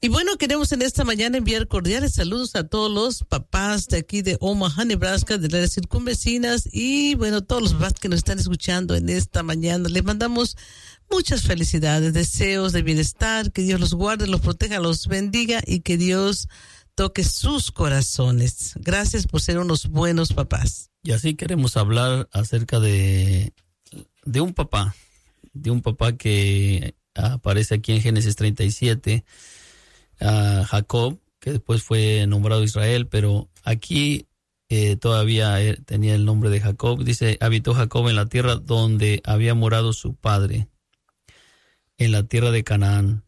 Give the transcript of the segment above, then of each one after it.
Y bueno, queremos en esta mañana enviar cordiales saludos a todos los papás de aquí de Omaha, Nebraska, de las circunvecinas y bueno, todos los papás que nos están escuchando en esta mañana. Les mandamos muchas felicidades, deseos de bienestar, que Dios los guarde, los proteja, los bendiga y que Dios toque sus corazones. Gracias por ser unos buenos papás. Y así queremos hablar acerca de un papá que aparece aquí en Génesis 37, Jacob, que después fue nombrado Israel, pero aquí todavía tenía el nombre de Jacob. Dice, habitó Jacob en la tierra donde había morado su padre, en la tierra de Canaán.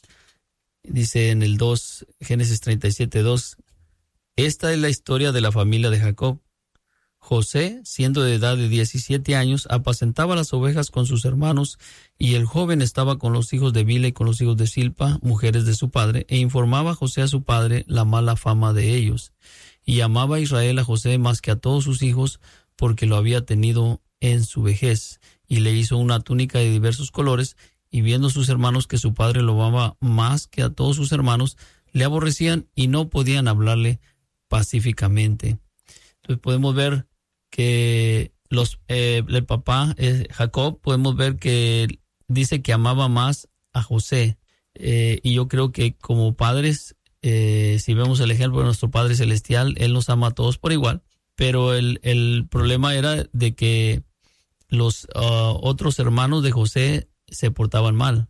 Dice en el 2, Génesis 37:2, esta es la historia de la familia de Jacob. José, siendo de edad de 17 años, apacentaba las ovejas con sus hermanos, y el joven estaba con los hijos de Bilha y con los hijos de Silpa, mujeres de su padre, e informaba José a su padre la mala fama de ellos. Y amaba Israel a José más que a todos sus hijos, porque lo había tenido en su vejez, y le hizo una túnica de diversos colores, y viendo sus hermanos que su padre lo amaba más que a todos sus hermanos, le aborrecían y no podían hablarle pacíficamente. Entonces podemos ver que el papá Jacob, podemos ver que dice que amaba más a José, y yo creo que como padres, si vemos el ejemplo de nuestro Padre Celestial, Él nos ama a todos por igual, pero el problema era de que los otros hermanos de José se portaban mal,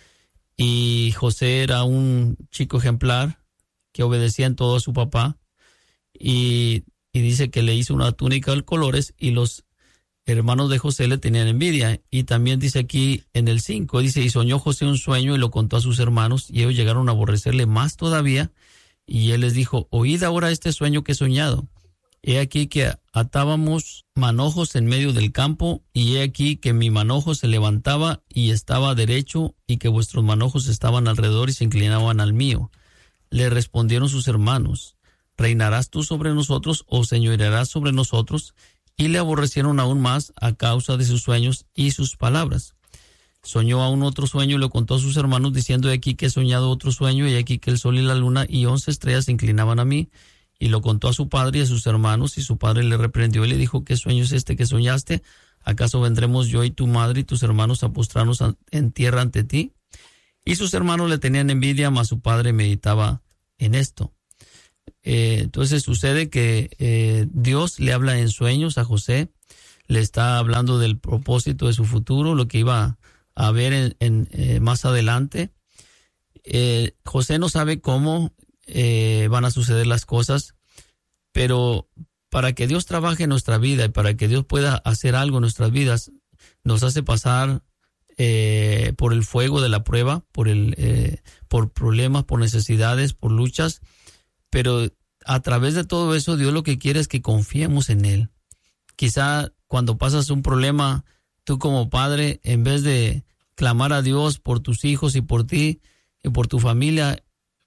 y José era un chico ejemplar que obedecía en todo a su papá, y dice que le hizo una túnica de colores, y los hermanos de José le tenían envidia. Y también dice aquí en el 5, dice, y soñó José un sueño y lo contó a sus hermanos, y ellos llegaron a aborrecerle más todavía, y él les dijo, oíd ahora este sueño que he soñado. He aquí que atábamos manojos en medio del campo, y he aquí que mi manojo se levantaba y estaba derecho, y que vuestros manojos estaban alrededor y se inclinaban al mío. Le respondieron sus hermanos, ¿reinarás tú sobre nosotros o señorearás sobre nosotros? Y le aborrecieron aún más a causa de sus sueños y sus palabras. Soñó aún otro sueño y lo contó a sus hermanos, diciendo, he aquí que he soñado otro sueño, y aquí que el sol y la luna y 11 estrellas se inclinaban a mí. Y lo contó a su padre y a sus hermanos, y su padre le reprendió y le dijo, ¿qué sueño es este que soñaste? ¿Acaso vendremos yo y tu madre y tus hermanos a postrarnos en tierra ante ti? Y sus hermanos le tenían envidia, mas su padre meditaba en esto. Entonces sucede que Dios le habla en sueños a José, le está hablando del propósito de su futuro, lo que iba a ver más adelante. José no sabe cómo van a suceder las cosas, pero para que Dios trabaje en nuestra vida y para que Dios pueda hacer algo en nuestras vidas, nos hace pasar por el fuego de la prueba, por problemas, por necesidades, por luchas, pero a través de todo eso Dios lo que quiere es que confiemos en Él. Quizá cuando pasas un problema, tú como padre, en vez de clamar a Dios por tus hijos y por ti y por tu familia,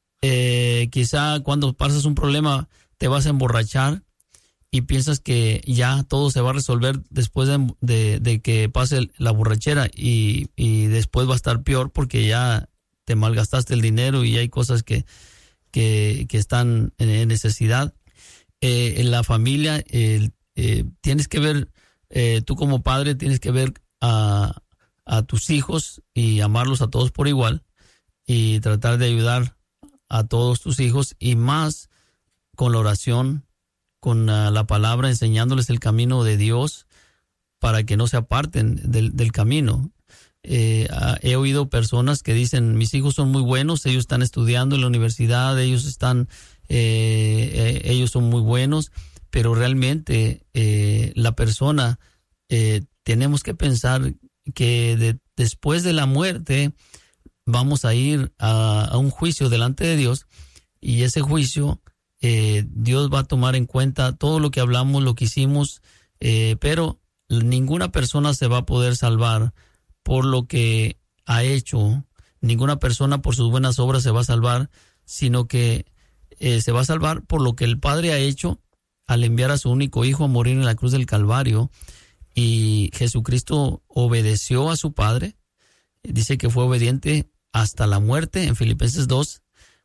quizá cuando pasas un problema te vas a emborrachar y piensas que ya todo se va a resolver después de que pase la borrachera, y después va a estar peor porque ya te malgastaste el dinero y hay cosas que están en necesidad. En la familia tienes que ver, tú como padre tienes que ver a tus hijos y amarlos a todos por igual y tratar de ayudar a todos tus hijos, y más con la oración, con la palabra, enseñándoles el camino de Dios para que no se aparten del camino. He oído personas que dicen, mis hijos son muy buenos, ellos están estudiando en la universidad, ellos son muy buenos, pero realmente la persona, tenemos que pensar que después de la muerte vamos a ir a un juicio delante de Dios, y ese juicio Dios va a tomar en cuenta todo lo que hablamos, lo que hicimos, pero ninguna persona se va a poder salvar por lo que ha hecho. Ninguna persona por sus buenas obras se va a salvar, sino que se va a salvar por lo que el Padre ha hecho al enviar a su único Hijo a morir en la cruz del Calvario. Y Jesucristo obedeció a su Padre. Dice que fue obediente hasta la muerte. En Filipenses 2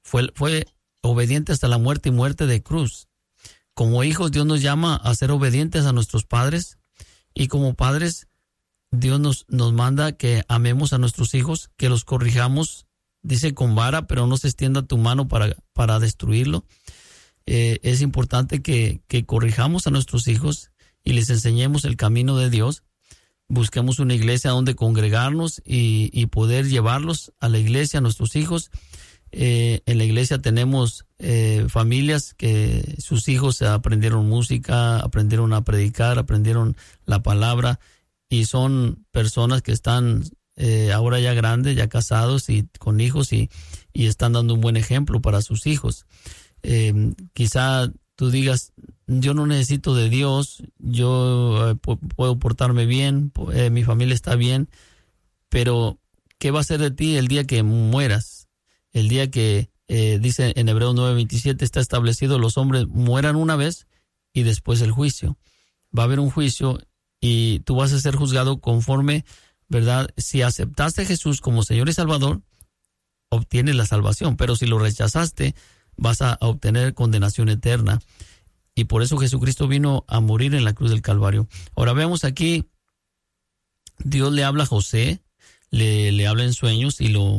fue obediente hasta la muerte y muerte de cruz. Como hijos, Dios nos llama a ser obedientes a nuestros padres, y como padres, Dios nos manda que amemos a nuestros hijos, que los corrijamos, dice con vara, pero no se extienda tu mano para destruirlo. Es importante que corrijamos a nuestros hijos y les enseñemos el camino de Dios. Busquemos una iglesia donde congregarnos y poder llevarlos a la iglesia, a nuestros hijos. En la iglesia tenemos familias que sus hijos aprendieron música, aprendieron a predicar, aprendieron la palabra, y son personas que están ahora ya grandes, ya casados y con hijos, y están dando un buen ejemplo para sus hijos. Quizá tú digas, yo no necesito de Dios, yo puedo portarme bien, mi familia está bien, pero ¿qué va a ser de ti el día que mueras? El día que, dice en Hebreos 9:27, está establecido, los hombres mueran una vez y después el juicio. Va a haber un juicio y tú vas a ser juzgado conforme, ¿verdad? Si aceptaste a Jesús como Señor y Salvador, obtienes la salvación, pero si lo rechazaste, vas a obtener condenación eterna. Y por eso Jesucristo vino a morir en la cruz del Calvario. Ahora vemos aquí, Dios le habla a José, le habla en sueños,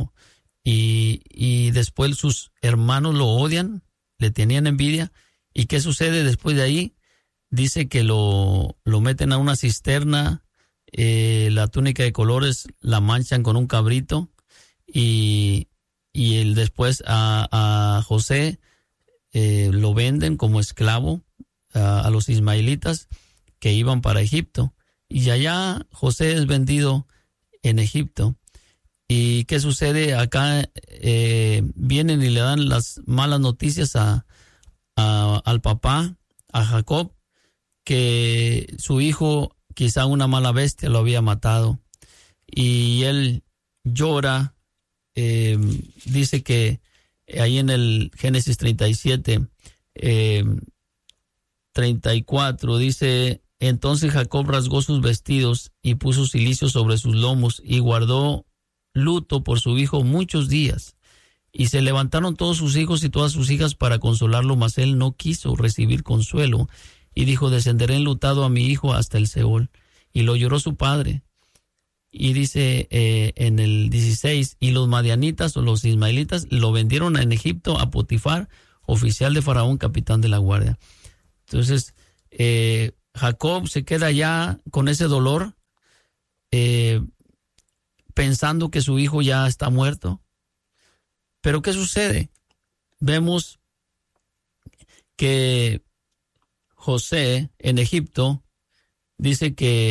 y después sus hermanos lo odian, le tenían envidia. ¿Y qué sucede después de ahí? Dice que lo meten a una cisterna, la túnica de colores la manchan con un cabrito, y después a José lo venden como esclavo a los ismaelitas que iban para Egipto. Y allá José es vendido en Egipto. ¿Y qué sucede? Acá vienen y le dan las malas noticias al papá, a Jacob, que su hijo, quizá una mala bestia, lo había matado. Y él llora. Dice que ahí en el Génesis 37, 34, dice: entonces Jacob rasgó sus vestidos y puso cilicio sobre sus lomos y guardó luto por su hijo muchos días. Y se levantaron todos sus hijos y todas sus hijas para consolarlo, mas él no quiso recibir consuelo y dijo: descenderé enlutado a mi hijo hasta el Seol. Y lo lloró su padre. Y dice en el 16, y los madianitas o los ismaelitas lo vendieron en Egipto a Potifar, oficial de Faraón, capitán de la guardia. Entonces Jacob se queda ya con ese dolor, pensando que su hijo ya está muerto. Pero ¿qué sucede? Vemos que José en Egipto dice,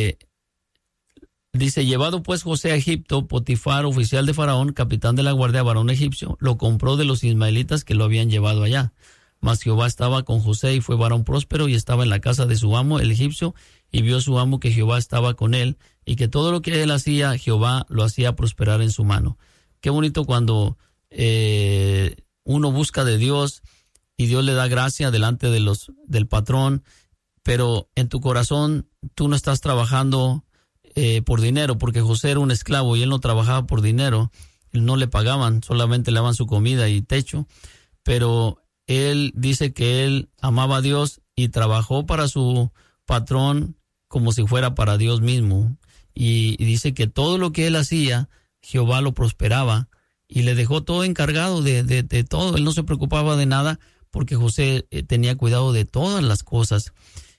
llevado pues José a Egipto, Potifar, oficial de Faraón, capitán de la guardia, varón egipcio, lo compró de los ismaelitas que lo habían llevado allá. Mas Jehová estaba con José y fue varón próspero y estaba en la casa de su amo, el egipcio, y vio su amo que Jehová estaba con él y que todo lo que él hacía, Jehová lo hacía prosperar en su mano. Qué bonito cuando uno busca de Dios y Dios le da gracia delante del patrón, pero en tu corazón tú no estás trabajando por dinero, porque José era un esclavo y él no trabajaba por dinero, no le pagaban, solamente le daban su comida y techo, pero él dice que él amaba a Dios y trabajó para su patrón como si fuera para Dios mismo, y dice que todo lo que él hacía, Jehová lo prosperaba y le dejó todo encargado de todo. Él no se preocupaba de nada porque José tenía cuidado de todas las cosas.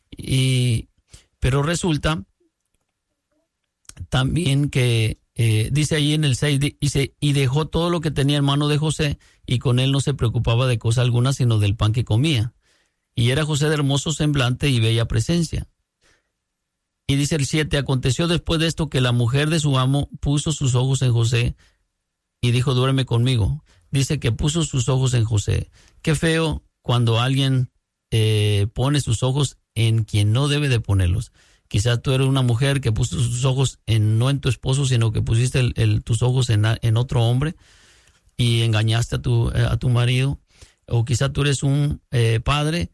Pero resulta también que dice ahí en el 6, dice: y dejó todo lo que tenía en mano de José, y con él no se preocupaba de cosa alguna sino del pan que comía. Y era José de hermoso semblante y bella presencia. Y dice el 7, aconteció después de esto que la mujer de su amo puso sus ojos en José y dijo: duerme conmigo. Dice que puso sus ojos en José. Qué feo cuando alguien pone sus ojos en quien no debe de ponerlos. Quizás tú eres una mujer que puso sus ojos no en tu esposo, sino que pusiste tus ojos en otro hombre y engañaste a tu marido. O quizás tú eres un padre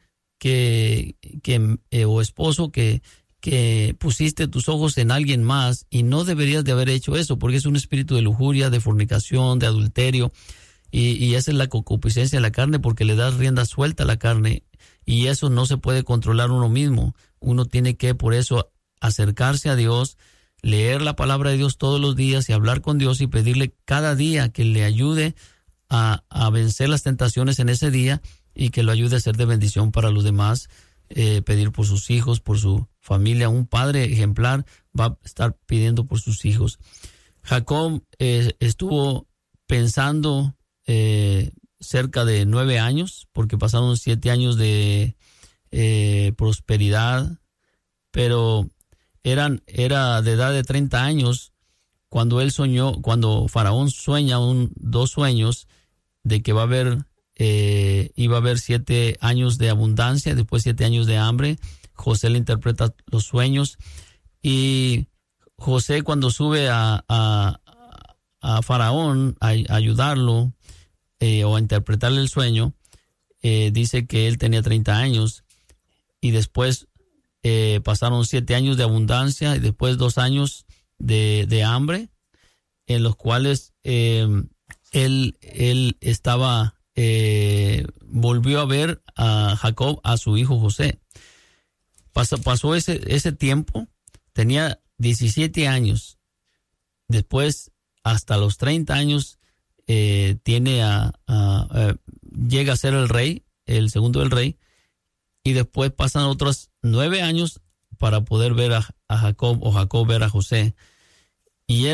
o esposo que pusiste tus ojos en alguien más y no deberías de haber hecho eso, porque es un espíritu de lujuria, de fornicación, de adulterio. Y esa es la concupiscencia de la carne, porque le das rienda suelta a la carne, y eso no se puede controlar uno mismo. Uno tiene que, por eso, acercarse a Dios, leer la palabra de Dios todos los días y hablar con Dios y pedirle cada día que le ayude a vencer las tentaciones en ese día y que lo ayude a ser de bendición para los demás. Pedir por sus hijos, por su familia. Un padre ejemplar va a estar pidiendo por sus hijos. Jacob estuvo pensando cerca de 9 años, porque pasaron 7 años de prosperidad, pero era de edad de 30 años cuando él soñó, cuando Faraón sueña 2 sueños de que iba a haber 7 años de abundancia, después 7 años de hambre. José le interpreta los sueños, y José, cuando sube a Faraón a ayudarlo o a interpretarle el sueño, dice que él tenía 30 años, y después pasaron 7 años de abundancia y después 2 años de hambre, en los cuales él estaba, volvió a ver a Jacob, a su hijo José. Pasó ese tiempo, tenía 17 años. Después, hasta los 30 años, llega a ser el rey, el segundo del rey, y después pasan otros 9 años para poder ver a Jacob, o Jacob ver a José. Y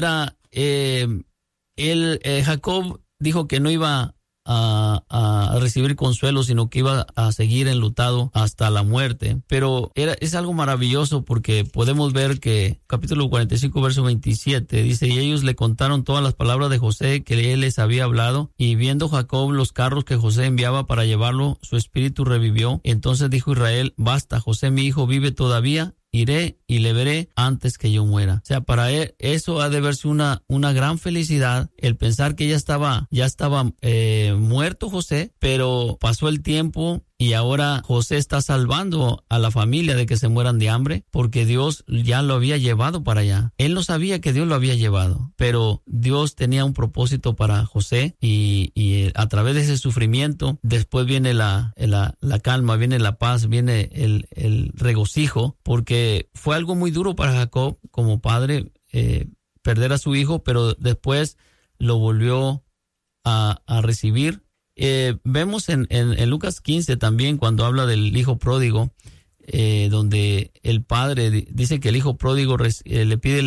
Jacob dijo que no iba a recibir consuelo, sino que iba a seguir enlutado hasta la muerte. Pero es algo maravilloso, porque podemos ver que capítulo 45, verso 27, dice: y ellos le contaron todas las palabras de José que él les había hablado, y viendo Jacob los carros que José enviaba para llevarlo, su espíritu revivió. Entonces dijo Israel: basta, José mi hijo vive todavía, iré y le veré antes que yo muera. O sea, para él eso ha de verse una gran felicidad, el pensar que ya estaba muerto José, pero pasó el tiempo y ahora José está salvando a la familia de que se mueran de hambre, porque Dios ya lo había llevado para allá. Él no sabía que Dios lo había llevado, pero Dios tenía un propósito para José, y a través de ese sufrimiento después viene la calma, viene la paz, viene el regocijo, porque fue algo muy duro para Jacob como padre perder a su hijo, pero después lo volvió a recibir. Vemos en Lucas 15 también, cuando habla del hijo pródigo, donde el padre dice que el hijo pródigo le pide